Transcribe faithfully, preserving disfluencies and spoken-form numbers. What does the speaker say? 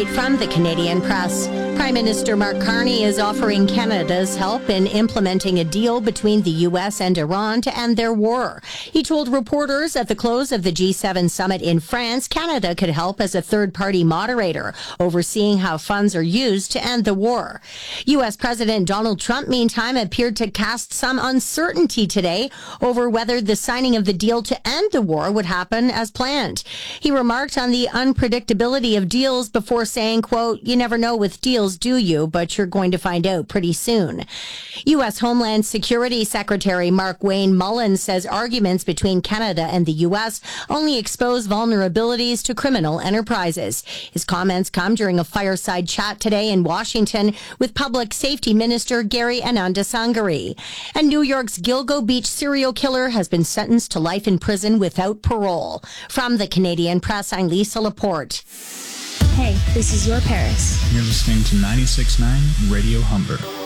From the Canadian Press, Prime Minister Mark Carney is offering Canada's help in implementing a deal between the U S and Iran to end their war. He told reporters at the close of the G seven summit in France, Canada could help as a third-party moderator, overseeing how funds are used to end the war. U S President Donald Trump, meantime, appeared to cast some uncertainty today over whether the signing of the deal to end the war would happen as planned. He remarked on the unpredictability of deals before saying, quote, "You never know with deals, do you? But you're going to find out pretty soon." U S Homeland Security Secretary Mark Wayne Mullins says arguments between Canada and the U S only expose vulnerabilities to criminal enterprises. His comments come during a fireside chat today in Washington with Public Safety Minister Gary Anandasangari. And New York's Gilgo Beach serial killer has been sentenced to life in prison without parole. From the Canadian Press, I'm Lisa Laporte. Hey, this is your Paris. You're listening to ninety-six point nine Radio Humber.